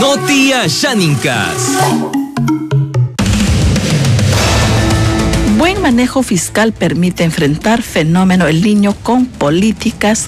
Noti Ashaninkas. Buen manejo fiscal permite enfrentar fenómeno El Niño con políticas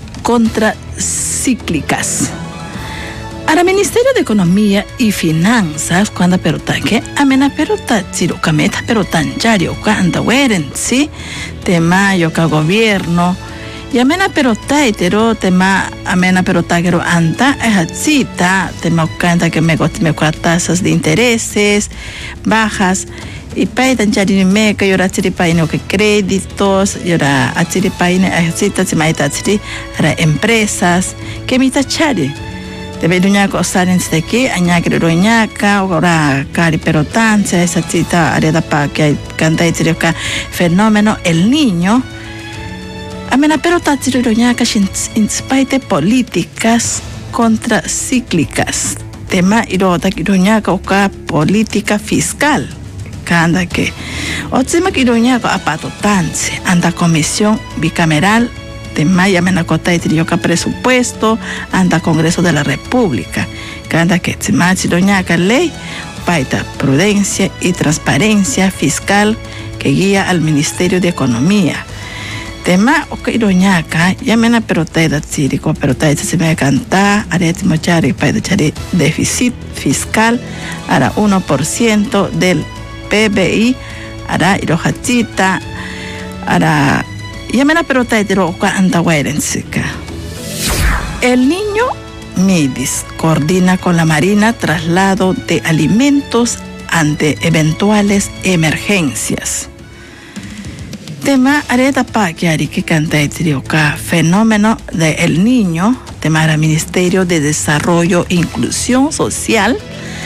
contracíclicas. Para el Ministerio de Economía y Finanzas, cuando perotaque, amena perota chirucameta perotanchario, cuando weren, ¿sí? Tema yoka gobierno, y amena perota itero, tema amena perotaquero anta, ejacita, tema canta que me tasas de intereses bajas, y paitan chari meca, yora chiripaino que créditos, yora achiripaino, ejacita, chimaita chiri, para empresas, que mita chari. Debe duñaca osar en aquí, añaque roñaca, ahora cari perotancia, esa cita areda pa que hay canta y tirica fenómeno El Niño. Amena perotancia roñaca in spite políticas contracíclicas. Tema irota que roñaca oca política fiscal. Canda que otsima que roñaca apatotancia anda comisión bicameral. Tema amena cota y trioca presupuesto anda Congreso de la República. Cada que se doñaca ley paita prudencia y transparencia fiscal que guía al Ministerio de Economía. Tema ok doñaca yamena peroteda tsirico peroteda se me canta aretimo chari paita chari déficit fiscal ara 1% del PBI ara irojachita ara yamena perota etiroca antahuerensika. El Niño MIDIS coordina con la Marina traslado de alimentos ante eventuales emergencias. Tema areta paquiari que canta etirioca fenómeno de El Niño, tema ara Ministerio de Desarrollo e Inclusión Social,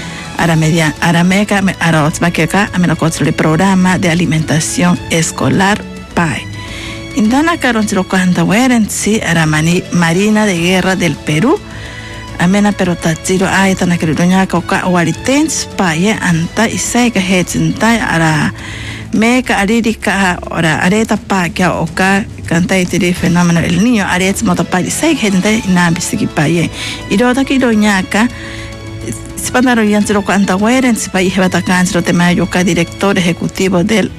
arameca araotzmaqueca amenacotri programa de alimentación escolar PAE. Indana Caronchiro Cantahueren, sí, era Marina de Guerra del Perú. Amena perotachiro aitana queridoña coca waritens paye anta isai que hetzinta ara meca aririka ora areta pakia oka canta itiri fenómeno El Niño arets motapay isai que hetzinta inambisiki paye. Irota queridoñaca Spanaro Yanchiro Cantahueren, Sipai Hebatacanchiro Temayoca, director ejecutivo del